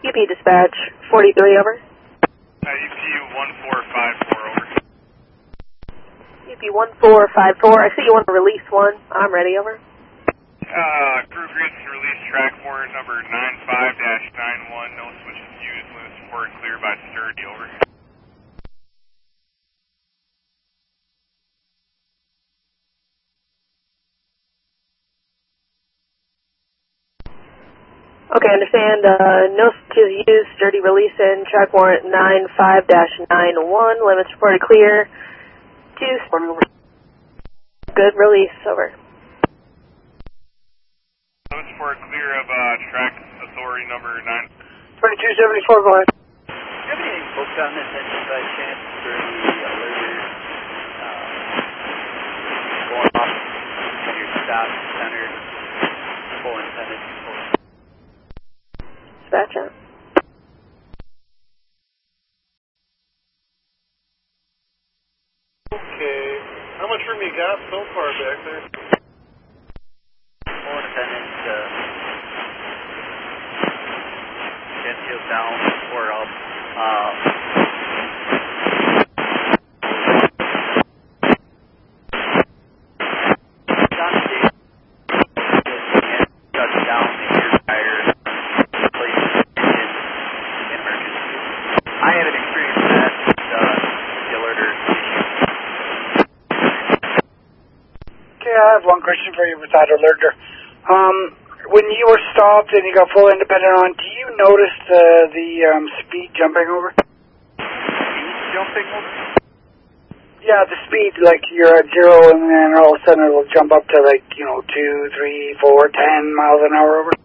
UP dispatch 43 over. UP 1454 over. UP 1454. I see you want to release one. I'm ready, over. Crew agrees to release track warrant number 95-91. No switches used. Limit support clear by sturdy, over. Okay, understand. No switches used. Sturdy release in. Track warrant 95-91. Limits reported clear. 2. Good release, over. Limits report clear of track authority number 2274, go ahead. Do you have anything booked on this engine by chance for the alerter going off when your stop center full intended? Dispatch out. Okay. How much room you got so far back there? Full intended, jet shield down or up. I haven't experienced that with the alerter issue. Okay, I have one question for you with that alerter. When you were stopped and you got full independent on, do you notice the speed jumping over? Speed jumping over? Yeah, the speed, like you're at 0 and then all of a sudden it'll jump up to like, 2, 3, 4, 10 miles an hour over.